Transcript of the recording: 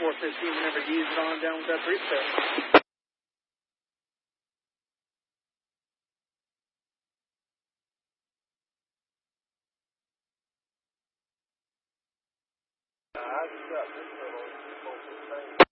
415 whenever you ease it on down with that 3-step. I got this little